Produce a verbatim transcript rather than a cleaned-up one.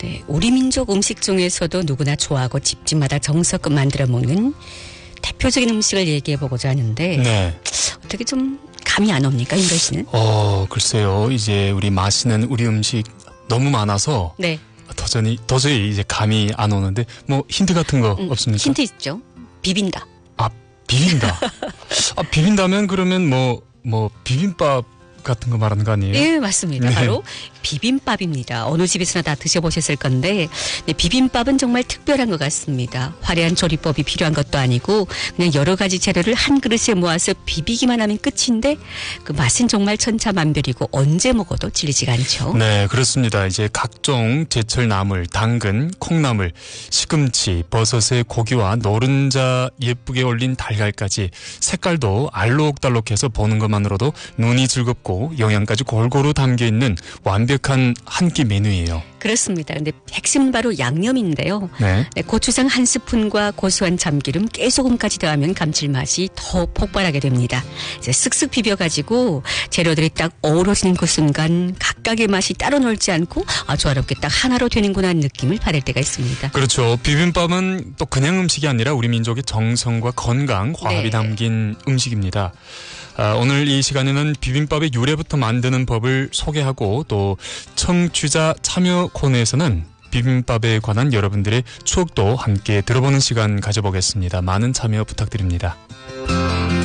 네, 우리 민족 음식 중에서도 누구나 좋아하고 집집마다 정성껏 만들어 먹는 대표적인 음식을 얘기해보고자 하는데 네. 어떻게 좀 감이 안 옵니까, 윤걸 씨는? 어, 글쎄요. 이제 우리 맛있는 우리 음식 너무 많아서 네. 도저히, 도저히 이제 감이 안 오는데 뭐 힌트 같은 거 음, 없습니까? 힌트 있죠. 비빈다. 아, 비빈다. 아, 비빈다면 그러면 뭐, 뭐 비빔밥 같은 거 말하는 거 아니에요? 예, 맞습니다. 네. 바로 비빔밥입니다. 어느 집에서나 다 드셔보셨을 건데 네, 비빔밥은 정말 특별한 것 같습니다. 화려한 조리법이 필요한 것도 아니고 그냥 여러 가지 재료를 한 그릇에 모아서 비비기만 하면 끝인데 그 맛은 정말 천차만별이고 언제 먹어도 질리지가 않죠. 네, 그렇습니다. 이제 각종 제철 나물, 당근, 콩나물, 시금치, 버섯의 고기와 노른자 예쁘게 올린 달걀까지 색깔도 알록달록해서 보는 것만으로도 눈이 즐겁고 영양까지 골고루 담겨있는 완벽한 한 끼 메뉴예요. 그렇습니다. 근데 핵심은 바로 양념인데요. 네. 네, 고추장 한 스푼과 고소한 참기름, 깨소금까지 더하면 감칠맛이 더 폭발하게 됩니다. 이제 쓱쓱 비벼가지고 재료들이 딱 어우러지는 그 순간 각각의 맛이 따로 놀지 않고 아, 조화롭게 딱 하나로 되는구나 하는 느낌을 받을 때가 있습니다. 그렇죠. 비빔밥은 또 그냥 음식이 아니라 우리 민족의 정성과 건강, 화합이 네. 담긴 음식입니다. 아, 오늘 이 시간에는 비빔밥의 유래부터 만드는 법을 소개하고 또 청취자 참여 코너에서는 비빔밥에 관한 여러분들의 추억도 함께 들어보는 시간 가져보겠습니다. 많은 참여 부탁드립니다.